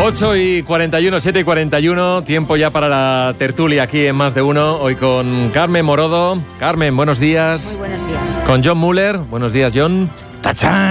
8:41, 7:41, tiempo ya para la tertulia aquí en Más de Uno, hoy con Carmen Morodo. Carmen, buenos días. Muy buenos días. Con John Muller, buenos días, John. ¡Tachán!